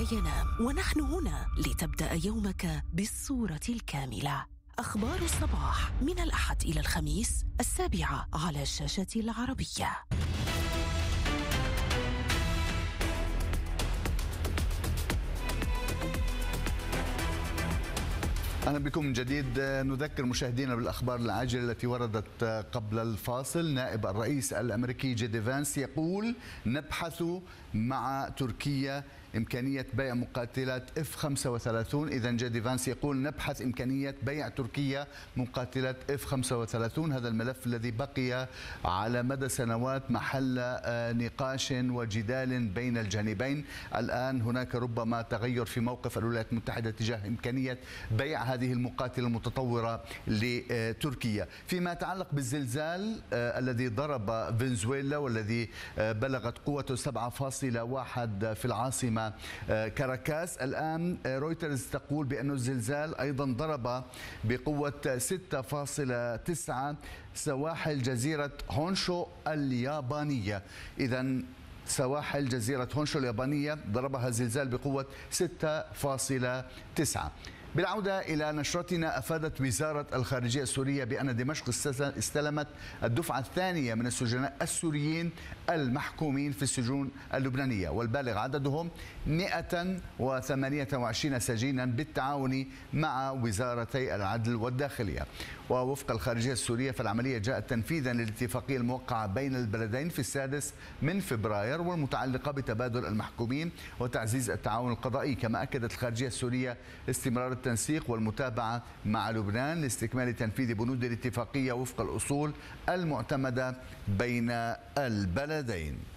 ينام، ونحن هنا لتبدأ يومك بالصورة الكاملة. أخبار الصباح من الأحد إلى الخميس 7 على الشاشة العربية. أهلا بكم من جديد. نذكر مشاهدينا بالأخبار العاجلة التي وردت قبل الفاصل. نائب الرئيس الأمريكي جي دي فانس يقول نبحث مع تركيا إمكانية بيع مقاتلات F-35. إذا جي دي فانس يقول نبحث إمكانية بيع تركيا مقاتلات F-35. هذا الملف الذي بقي على مدى سنوات محل نقاش وجدال بين الجانبين. الآن هناك ربما تغير في موقف الولايات المتحدة تجاه إمكانية بيع هذه المقاتلة المتطورة لتركيا. فيما يتعلق بالزلزال الذي ضرب فنزويلا والذي بلغت قوته 7.1 في العاصمة كاراكاس، الآن رويترز تقول بأن الزلزال أيضا ضرب بقوة 6.9 سواحل جزيرة هونشو اليابانية. إذا سواحل جزيرة هونشو اليابانية ضربها الزلزال بقوة 6.9. بالعودة إلى نشرتنا، أفادت وزارة الخارجية السورية بأن دمشق استلمت الدفعة الثانية من السجناء السوريين المحكومين في السجون اللبنانية، والبالغ عددهم 128 سجينا بالتعاون مع وزارتي العدل والداخلية. ووفق الخارجية السورية فالعملية جاءت تنفيذا للاتفاقية الموقعة بين البلدين في 6 فبراير والمتعلقة بتبادل المحكومين وتعزيز التعاون القضائي. كما أكدت الخارجية السورية استمرار التنسيق والمتابعة مع لبنان لاستكمال تنفيذ بنود الاتفاقية وفق الأصول المعتمدة بين البلدين.